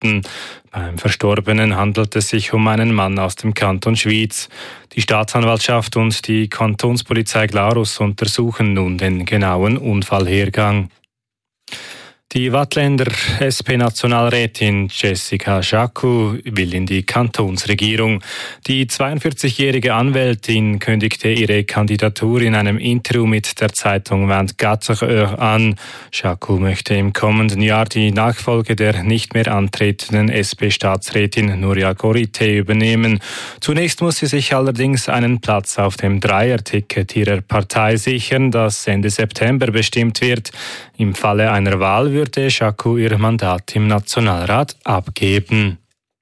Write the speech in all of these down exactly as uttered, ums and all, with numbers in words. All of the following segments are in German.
worden. Beim Verstorbenen handelt es sich um einen Mann aus dem Kanton Schwyz. Die Staatsanwaltschaft und die Kantonspolizei Glarus untersuchen nun den genauen Unfallhergang. Die Waadtländer S P-Nationalrätin Jessica Schaku will in die Kantonsregierung. Die zweiundvierzigjährige Anwältin kündigte ihre Kandidatur in einem Interview mit der Zeitung vingt-quatre Heures an. Schaku möchte im kommenden Jahr die Nachfolge der nicht mehr antretenden S P-Staatsrätin Nuria Gorite übernehmen. Zunächst muss sie sich allerdings einen Platz auf dem Dreier-Ticket ihrer Partei sichern, das Ende September bestimmt wird. Im Falle einer Wahl würde Schaku ihr Mandat im Nationalrat abgeben.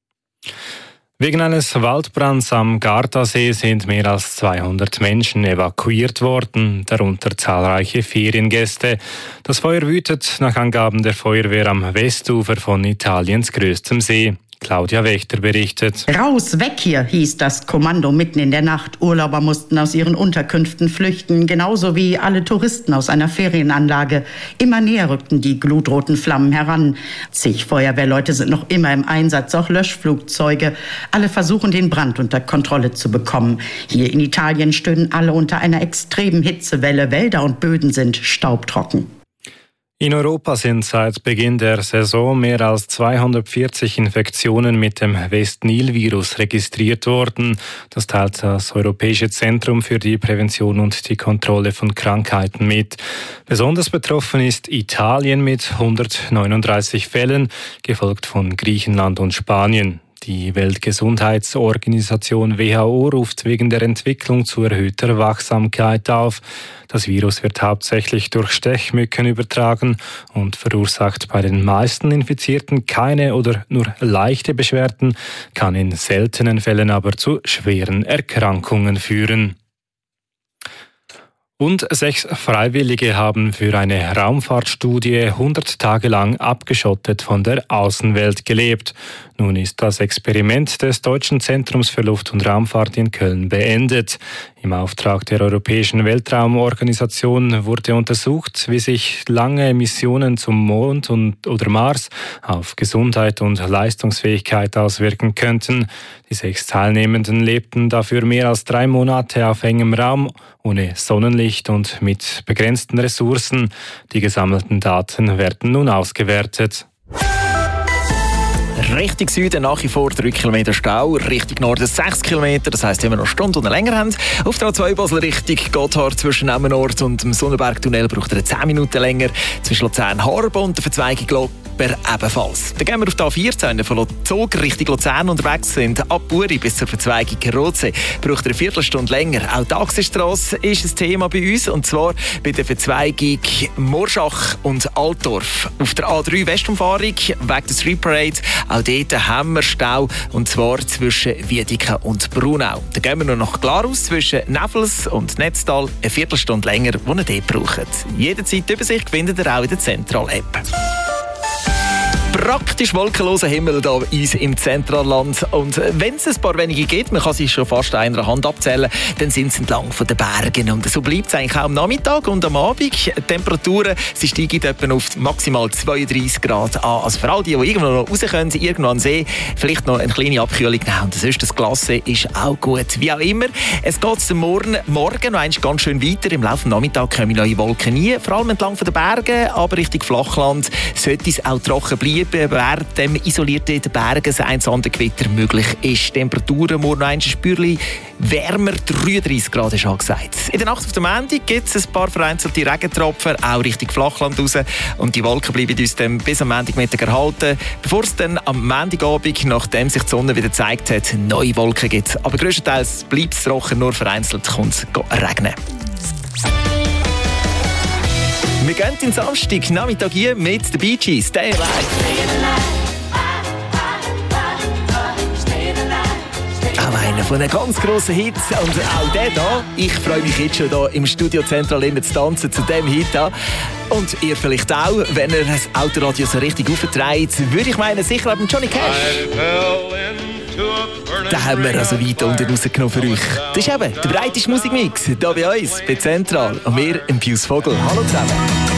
Wegen eines Waldbrands am Gardasee sind mehr als zweihundert Menschen evakuiert worden, darunter zahlreiche Feriengäste. Das Feuer wütet nach Angaben der Feuerwehr am Westufer von Italiens größtem See. Claudia Wächter berichtet. Raus, weg hier, hieß das Kommando mitten in der Nacht. Urlauber mussten aus ihren Unterkünften flüchten, genauso wie alle Touristen aus einer Ferienanlage. Immer näher rückten die glutroten Flammen heran. Zig Feuerwehrleute sind noch immer im Einsatz, auch Löschflugzeuge. Alle versuchen, den Brand unter Kontrolle zu bekommen. Hier in Italien stöhnen alle unter einer extremen Hitzewelle. Wälder und Böden sind staubtrocken. In Europa sind seit Beginn der Saison mehr als zweihundertvierzig Infektionen mit dem West-Nil-Virus registriert worden. Das teilt das Europäische Zentrum für die Prävention und die Kontrolle von Krankheiten mit. Besonders betroffen ist Italien mit hundertneununddreißig Fällen, gefolgt von Griechenland und Spanien. Die Weltgesundheitsorganisation W H O ruft wegen der Entwicklung zu erhöhter Wachsamkeit auf. Das Virus wird hauptsächlich durch Stechmücken übertragen und verursacht bei den meisten Infizierten keine oder nur leichte Beschwerden, kann in seltenen Fällen aber zu schweren Erkrankungen führen. Und sechs Freiwillige haben für eine Raumfahrtstudie hundert Tage lang abgeschottet von der Außenwelt gelebt. Nun ist das Experiment des Deutschen Zentrums für Luft- und Raumfahrt in Köln beendet. Im Auftrag der Europäischen Weltraumorganisation wurde untersucht, wie sich lange Missionen zum Mond und oder Mars auf Gesundheit und Leistungsfähigkeit auswirken könnten. Die sechs Teilnehmenden lebten dafür mehr als drei Monate auf engem Raum, ohne Sonnenlicht und mit begrenzten Ressourcen. Die gesammelten Daten werden nun ausgewertet. Richtung Süden nach wie vor drei Kilometer Stau, Richtung Norden sechs Kilometer, das heisst, wenn wir noch Stunden länger haben. Auf der A zwei Basel Richtung Gotthard zwischen Emmenort und dem Sonnenbergtunnel braucht er zehn Minuten länger. Zwischen Luzern-Harbo und der Verzweigung Glogber ebenfalls. Dann gehen wir auf die A vierzehn von Zug Richtung Luzern unterwegs sind. Ab Buri bis zur Verzweigung Rotsee braucht er eine Viertelstunde länger. Auch die Achsenstrasse ist ein Thema bei uns, und zwar bei der Verzweigung Morschach und Altdorf. Auf der A drei Westumfahrung wegen der Street Parade, auch dort haben wir Stau, und zwar zwischen Wiedeken und Brunau. Dann gehen wir noch nach Glarus zwischen Nevels und Netztal, eine Viertelstunde länger, die ihr dort braucht. Jederzeit die Übersicht findet ihr auch in der Zentral-App. Praktisch wolkenloser Himmel hier uns im Zentralland. Und wenn es ein paar wenige gibt, man kann sie schon fast an einer Hand abzählen, dann sind sie entlang von den Bergen. Und so bleibt es eigentlich auch am Nachmittag und am Abend. Die Temperaturen sie steigen etwa auf maximal zweiunddreißig Grad an. Also für all die, die irgendwo noch raus können, irgendwo an den See, vielleicht noch eine kleine Abkühlung nehmen. Und sonst das Glas ist auch gut. Wie auch immer, es geht morgen, morgen noch einmal ganz schön weiter. Im Laufe des Nachmittags kommen neue Wolken nie, vor allem entlang von den Bergen, aber Richtung Flachland sollte es auch trocken bleiben, während dem isolierten Bergen ein Sandengewitter möglich ist. Temperaturen morgen noch ein Spürchen wärmer, dreiunddreißig Grad ist angesagt. In der Nacht auf der Montag gibt es ein paar vereinzelte Regentropfen, auch Richtung Flachland raus. Und die Wolken bleiben uns dann bis am Montagmittag erhalten, bevor es dann am Montagabend, nachdem sich die Sonne wieder gezeigt hat, neue Wolken gibt. Aber grösstenteils bleibt es trocken, nur vereinzelt kommt es regnen. Wir gehen den Samstag Nachmittag hier mit den Bee Gees. Stay alive. Auch einer von den ganz grossen Hits. Und auch der hier, ich freue mich jetzt schon hier im Studio Zentral zu tanzen zu diesem Hit hier. Und ihr vielleicht auch, wenn ihr das Autoradio so richtig auftreibt, würde ich meinen, sicher eben Johnny Cash. Den haben wir also weit unten rausgenommen für euch. Das ist eben der breiteste Musikmix hier bei uns, bei Zentral. Und wir im Pius Vogel. Hallo zusammen.